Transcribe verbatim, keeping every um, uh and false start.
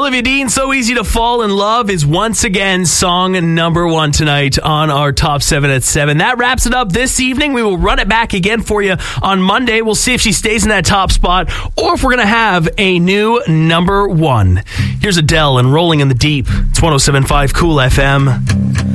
Olivia Dean, So Easy to Fall in Love, is once again song number one tonight on our top seven at seven. That wraps it up this evening. We will run it back again for you on Monday. We'll see if she stays in that top spot or if we're going to have a new number one. Here's Adele and Rolling in the Deep. It's one oh seven point five Cool F M.